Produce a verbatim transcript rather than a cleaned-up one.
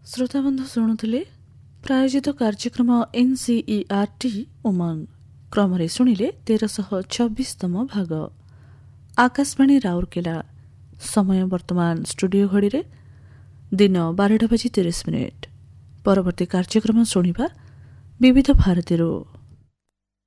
ଶ୍ରୋତାବନ୍ଧୁ ଶୁଣୁଥିଲେ ପ୍ରାୟୋଜିତ କାର୍ଯ୍ୟକ୍ରମ ଏନ୍ସିଇଆର୍ଟି ଓମାନ କ୍ରମରେ ଶୁଣିଲେ ତେରଶହ ଛବିଶତମ ଭାଗ। ଆକାଶବାଣୀ ରାଉରକେଲା। ସମୟ ବର୍ତ୍ତମାନ ଷ୍ଟୁଡିଓ ଘଡ଼ିରେ ଦିନ ବାରଟା ବାଜି ତିରିଶ ମିନିଟ୍। ପରବର୍ତ୍ତୀ କାର୍ଯ୍ୟକ୍ରମ ଶୁଣିବା ବିବିଧ ଭାରତୀରୁ।